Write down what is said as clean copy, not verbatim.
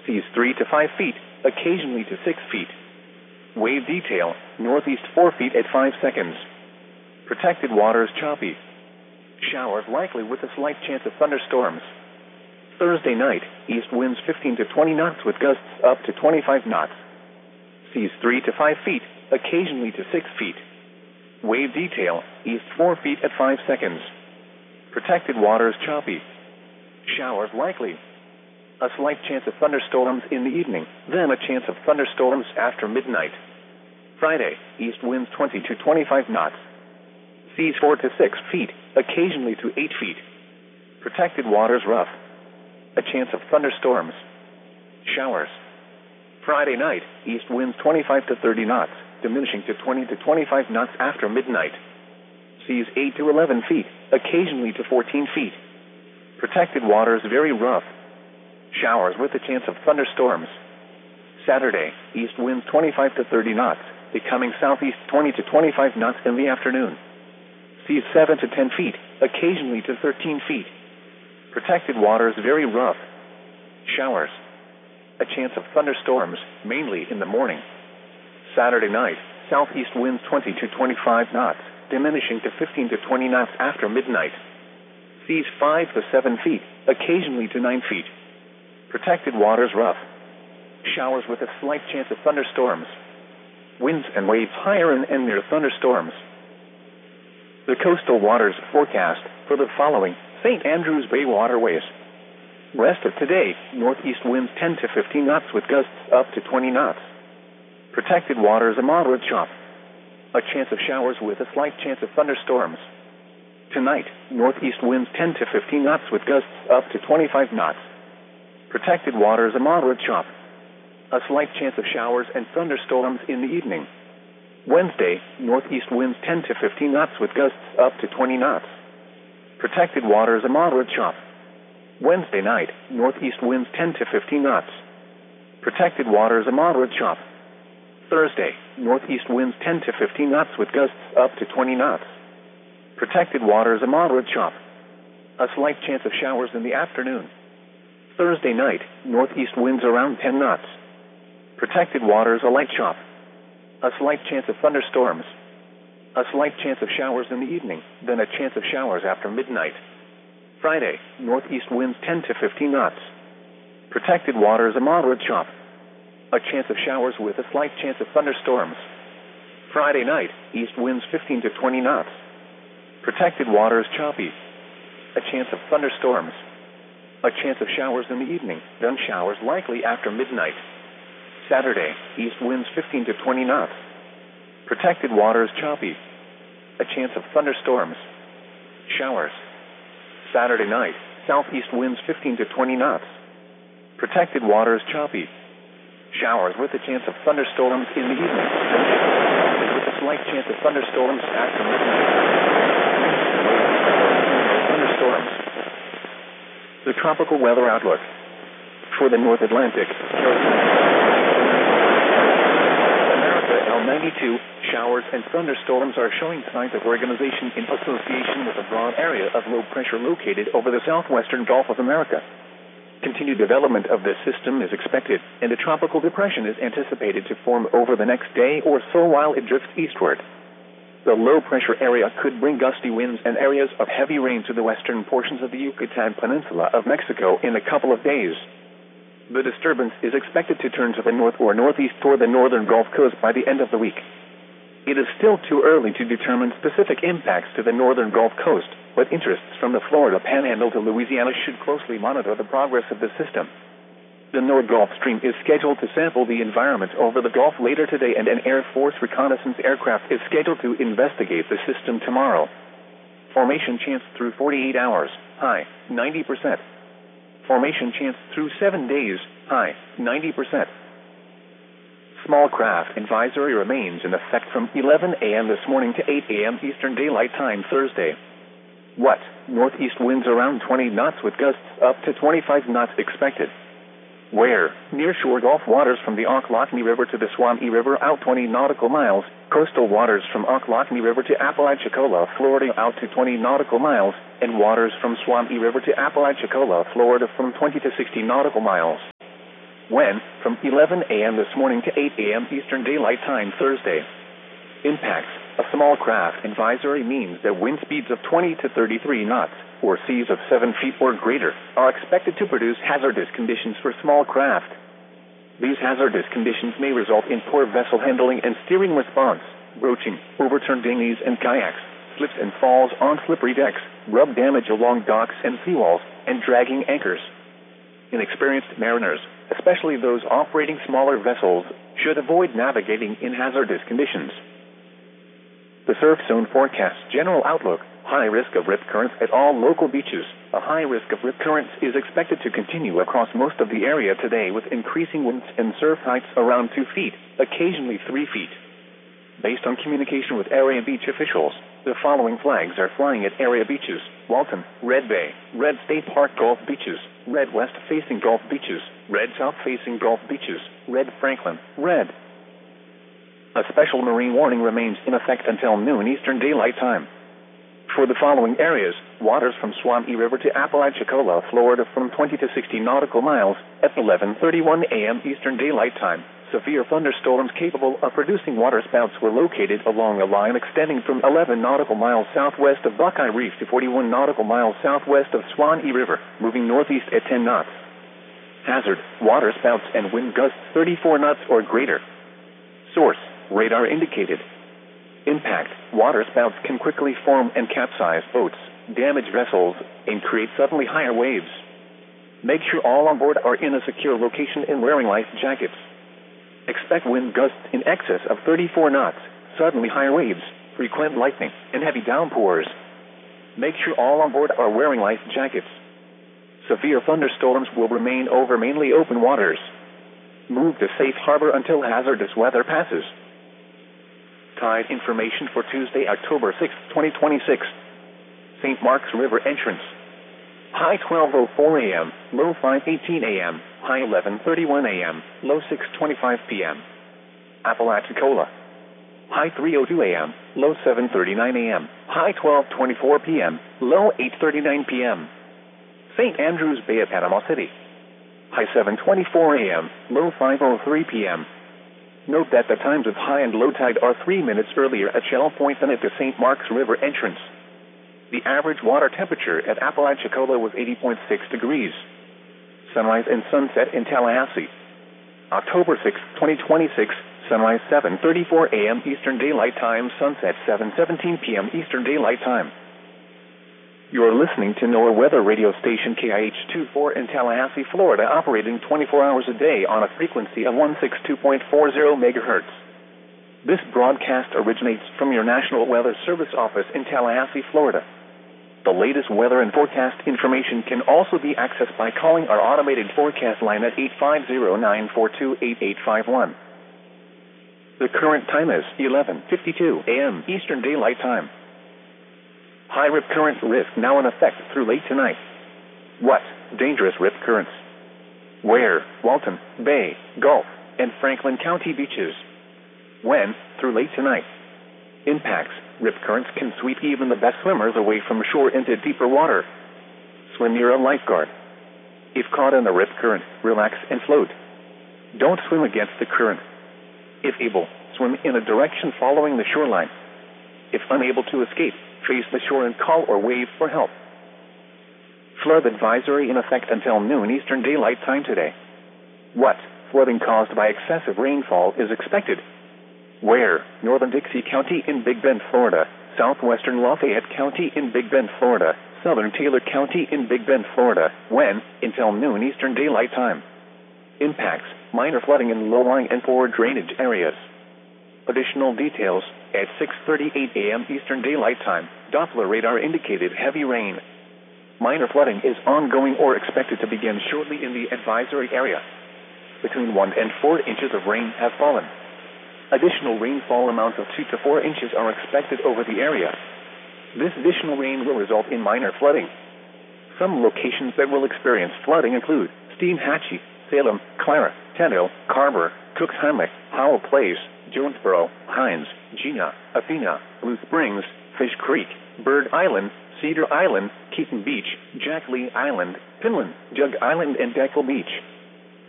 Seas 3 to 5 feet, occasionally to 6 feet. Wave detail, northeast 4 feet at 5 seconds. Protected waters choppy. Showers likely with a slight chance of thunderstorms. Thursday night, east winds 15 to 20 knots with gusts up to 25 knots. Seas 3 to 5 feet, occasionally to 6 feet. Wave detail, east 4 feet at 5 seconds. Protected waters choppy. Showers likely. A slight chance of thunderstorms in the evening, then a chance of thunderstorms after midnight. Friday, east winds 20 to 25 knots. Seas 4 to 6 feet, occasionally to 8 feet. Protected waters rough. A chance of thunderstorms. Showers. Friday night, east winds 25 to 30 knots, diminishing to 20 to 25 knots after midnight. Seas 8 to 11 feet, occasionally to 14 feet. Protected waters very rough. Showers with a chance of thunderstorms. Saturday, east winds 25 to 30 knots, becoming southeast 20 to 25 knots in the afternoon. Seas 7 to 10 feet, occasionally to 13 feet. Protected waters very rough. Showers. A chance of thunderstorms, mainly in the morning. Saturday night, southeast winds 20 to 25 knots, diminishing to 15 to 20 knots after midnight. Seas 5 to 7 feet, occasionally to 9 feet. Protected waters rough. Showers with a slight chance of thunderstorms. Winds and waves higher and near thunderstorms. The coastal waters forecast for the following St. Andrews Bay waterways. Rest of today, northeast winds 10 to 15 knots with gusts up to 20 knots. Protected waters a moderate chop. A chance of showers with a slight chance of thunderstorms. Tonight, northeast winds 10 to 15 knots with gusts up to 25 knots. Protected waters a moderate chop. A slight chance of showers and thunderstorms in the evening. Wednesday, northeast winds 10 to 15 knots with gusts up to 20 knots. Protected waters a moderate chop. Wednesday night, northeast winds 10 to 15 knots. Protected waters a moderate chop. Thursday, northeast winds 10 to 15 knots with gusts up to 20 knots. Protected waters a moderate chop. A slight chance of showers in the afternoon. Thursday night, northeast winds around 10 knots. Protected waters a light chop. A slight chance of thunderstorms. A slight chance of showers in the evening, then a chance of showers after midnight. Friday, northeast winds 10 to 15 knots. Protected waters a moderate chop. A chance of showers with a slight chance of thunderstorms. Friday night, east winds 15 to 20 knots. Protected waters choppy. A chance of thunderstorms. A chance of showers in the evening, then showers likely after midnight. Saturday, east winds 15 to 20 knots. Protected waters choppy. A chance of thunderstorms. Showers. Saturday night, southeast winds 15 to 20 knots. Protected waters choppy. Showers with a chance of thunderstorms in the evening. With a slight chance of thunderstorms after midnight. Thunderstorms. The tropical weather outlook. For the North Atlantic. L92, showers and thunderstorms are showing signs of organization in association with a broad area of low pressure located over the southwestern Gulf of America. Continued development of this system is expected, and a tropical depression is anticipated to form over the next day or so while it drifts eastward. The low pressure area could bring gusty winds and areas of heavy rain to the western portions of the Yucatan Peninsula of Mexico in a couple of days. The disturbance is expected to turn to the north or northeast toward the northern Gulf Coast by the end of the week. It is still too early to determine specific impacts to the northern Gulf Coast, but interests from the Florida Panhandle to Louisiana should closely monitor the progress of the system. The North Gulf Stream is scheduled to sample the environment over the Gulf later today, and an Air Force reconnaissance aircraft is scheduled to investigate the system tomorrow. Formation chance through 48 hours, high, 90%. Formation chance through 7 days, high, 90%. Small craft advisory remains in effect from 11 a.m. this morning to 8 a.m. Eastern Daylight Time Thursday. What? Northeast winds around 20 knots with gusts up to 25 knots expected. Where? Nearshore Gulf waters from the Ocklawahamie River to the Suwannee River out 20 nautical miles, coastal waters from Ocklawahamie River to Apalachicola, Florida out to 20 nautical miles, and waters from Suwannee River to Apalachicola, Florida from 20 to 60 nautical miles. When? From 11 a.m. this morning to 8 a.m. Eastern Daylight Time Thursday. Impacts. A small craft advisory means that wind speeds of 20 to 33 knots, or seas of 7 feet or greater, are expected to produce hazardous conditions for small craft. These hazardous conditions may result in poor vessel handling and steering response, broaching, overturned dinghies and kayaks, slips and falls on slippery decks, rub damage along docks and seawalls, and dragging anchors. Inexperienced mariners, especially those operating smaller vessels, should avoid navigating in hazardous conditions. The Surf Zone forecasts general outlook: high risk of rip currents at all local beaches. A high risk of rip currents is expected to continue across most of the area today, with increasing winds and surf heights around 2 feet, occasionally 3 feet. Based on communication with area beach officials, the following flags are flying at area beaches: Walton, Red Bay, Red State Park Gulf Beaches, Red West facing Gulf Beaches, Red South facing Gulf Beaches, Red Franklin, Red. A special marine warning remains in effect until noon Eastern Daylight Time. For the following areas, waters from Swanee River to Apalachicola, Florida, from 20 to 60 nautical miles at 11:31 a.m. Eastern Daylight Time. Severe thunderstorms capable of producing waterspouts were located along a line extending from 11 nautical miles southwest of Buckeye Reef to 41 nautical miles southwest of Swanee River, moving northeast at 10 knots. Hazard: waterspouts and wind gusts 34 knots or greater. Source: radar indicated. Impact: waterspouts can quickly form and capsize boats, damage vessels, and create suddenly higher waves. Make sure all on board are in a secure location and wearing life jackets. Expect wind gusts in excess of 34 knots, suddenly higher waves, frequent lightning, and heavy downpours. Make sure all on board are wearing life jackets. Severe thunderstorms will remain over mainly open waters. Move to safe harbor until hazardous weather passes. Tide information for Tuesday, October 6, 2026. St. Marks River entrance. High 12:04 a.m., low 5:18 a.m., high 11:31 a.m., low 6:25 p.m. Apalachicola. High 3:02 a.m., low 7:39 a.m., high 12:24 p.m., low 8:39 p.m. St. Andrews Bay at Panama City. High 7:24 a.m., low 5:03 p.m. Note that the times of high and low tide are 3 minutes earlier at Shell Point than at the St. Marks River entrance. The average water temperature at Apalachicola was 80.6 degrees. Sunrise and sunset in Tallahassee. October 6, 2026, sunrise 7:34 a.m. Eastern Daylight Time, sunset 7:17 p.m. Eastern Daylight Time. You're listening to NOAA weather radio station KIH-24 in Tallahassee, Florida, operating 24 hours a day on a frequency of 162.40 megahertz. This broadcast originates from your National Weather Service office in Tallahassee, Florida. The latest weather and forecast information can also be accessed by calling our automated forecast line at 850-942-8851. The current time is 11:52 a.m. Eastern Daylight Time. High rip current risk now in effect through late tonight. What? Dangerous rip currents. Where? Walton, Bay, Gulf, and Franklin County beaches. When? Through late tonight. Impacts: rip currents can sweep even the best swimmers away from shore into deeper water. Swim near a lifeguard. If caught in a rip current, relax and float. Don't swim against the current. If able, swim in a direction following the shoreline. If unable to escape, face the shore and call or wave for help. Flood advisory in effect until noon Eastern Daylight Time today. What? Flooding caused by excessive rainfall is expected. Where? Northern Dixie County in Big Bend, Florida, southwestern Lafayette County in Big Bend, Florida, southern Taylor County in Big Bend, Florida. When? Until noon Eastern Daylight Time. Impacts: minor flooding in low-lying and poor drainage areas. Additional details: at 6:38 a.m. Eastern Daylight Time, Doppler radar indicated heavy rain. Minor flooding is ongoing or expected to begin shortly in the advisory area. Between 1 and 4 inches of rain have fallen. Additional rainfall amounts of 2 to 4 inches are expected over the area. This additional rain will result in minor flooding. Some locations that will experience flooding include Steinhatchee, Salem, Clara, Tennille, Carver, Cooks Hammock, Howell Place, Jonesboro, Hines, Gina, Athena, Blue Springs, Fish Creek, Bird Island, Cedar Island, Keaton Beach, Jack Lee Island, Finland, Jug Island, and Deckle Beach.